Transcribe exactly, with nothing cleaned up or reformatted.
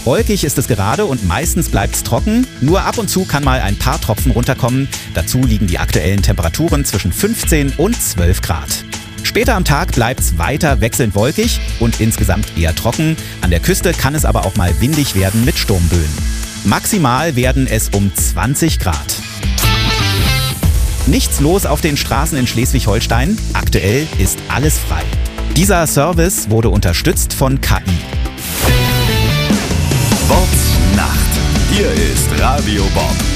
Wolkig ist es gerade und meistens bleibt es trocken. Nur ab und zu kann mal ein paar Tropfen runterkommen. Dazu liegen die aktuellen Temperaturen zwischen fünfzehn und zwölf Grad. Später am Tag bleibt es weiter wechselnd wolkig und insgesamt eher trocken. An der Küste kann es aber auch mal windig werden mit Sturmböen. Maximal werden es um zwanzig Grad. Nichts los auf den Straßen in Schleswig-Holstein. Aktuell ist alles frei. Dieser Service wurde unterstützt von K I. Bob Nacht. Hier ist Radio Bob.